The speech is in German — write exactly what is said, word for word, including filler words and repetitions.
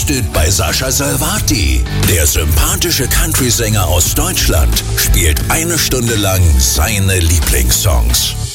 Backstage bei Sascha Salvati. Der sympathische Country-Sänger aus Deutschland spielt eine Stunde lang seine Lieblingssongs.